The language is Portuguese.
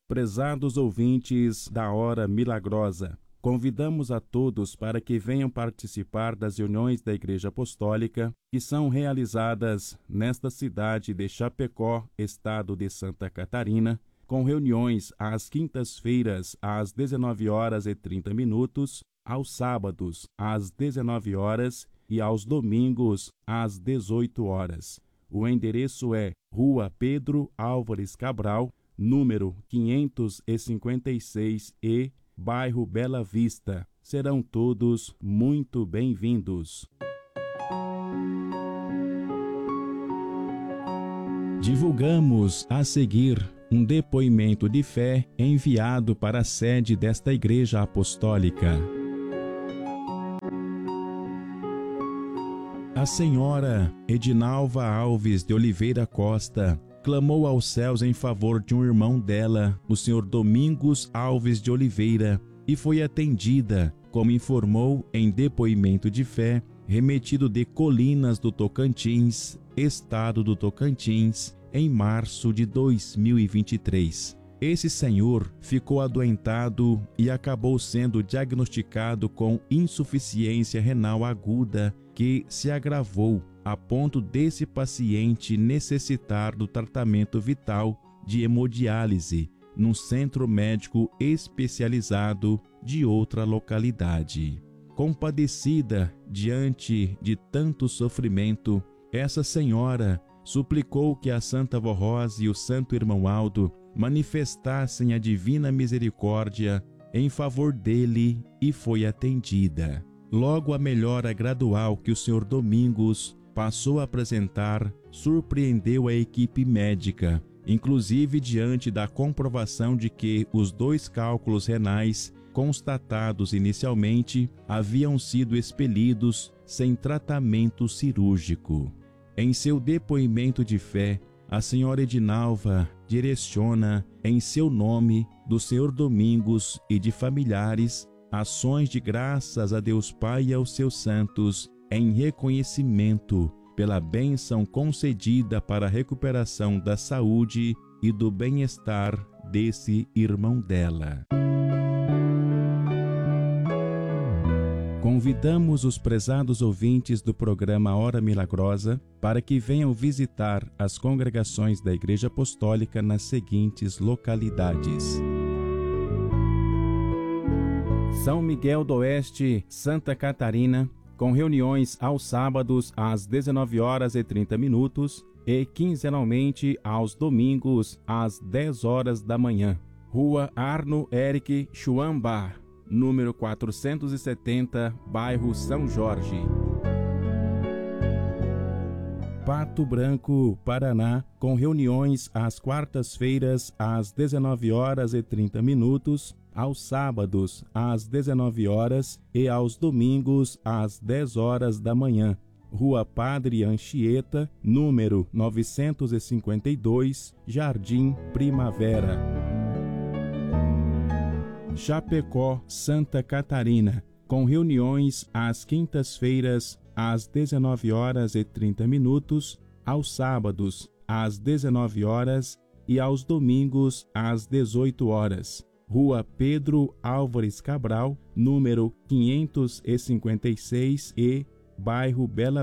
Prezados ouvintes da Hora Milagrosa, convidamos a todos para que venham participar das reuniões da Igreja Apostólica que são realizadas nesta cidade de Chapecó, estado de Santa Catarina, com reuniões às quintas-feiras às 19h30, aos sábados às 19h e aos domingos às 18h. O endereço é Rua Pedro Álvares Cabral, número 556E, bairro Bela Vista. Serão todos muito bem-vindos. Divulgamos a seguir um depoimento de fé enviado para a sede desta Igreja Apostólica. A senhora Edinalva Alves de Oliveira Costa clamou aos céus em favor de um irmão dela, o senhor Domingos Alves de Oliveira, e foi atendida, como informou em depoimento de fé, remetido de Colinas do Tocantins, estado do Tocantins, em março de 2023. Esse senhor ficou adoentado e acabou sendo diagnosticado com insuficiência renal aguda, que se agravou a ponto desse paciente necessitar do tratamento vital de hemodiálise num centro médico especializado de outra localidade. Compadecida diante de tanto sofrimento, essa senhora suplicou que a Santa Vó Rosa e o Santo Irmão Aldo manifestassem a divina misericórdia em favor dele e foi atendida. Logo a melhora gradual que o senhor Domingos passou a apresentar surpreendeu a equipe médica, inclusive diante da comprovação de que os 2 cálculos renais constatados inicialmente haviam sido expelidos sem tratamento cirúrgico. Em seu depoimento de fé, a senhora Edinalva direciona, em seu nome, do senhor Domingos e de familiares, ações de graças a Deus Pai e aos seus santos, em reconhecimento pela bênção concedida para a recuperação da saúde e do bem-estar desse irmão dela. Convidamos os prezados ouvintes do programa Hora Milagrosa para que venham visitar as congregações da Igreja Apostólica nas seguintes localidades: São Miguel do Oeste, Santa Catarina, com reuniões aos sábados às 19h30 e quinzenalmente aos domingos às 10h da manhã. Rua Arno Eric Schwambar, número 470, bairro São Jorge. Pato Branco, Paraná, com reuniões às quartas-feiras às 19h30, aos sábados às 19h e aos domingos às 10h da manhã. Rua Padre Anchieta, número 952, Jardim Primavera. Chapecó, Santa Catarina, com reuniões às quintas-feiras às 19h30, aos sábados às 19h e aos domingos às 18h. Rua Pedro Álvares Cabral, número 556E, bairro Bela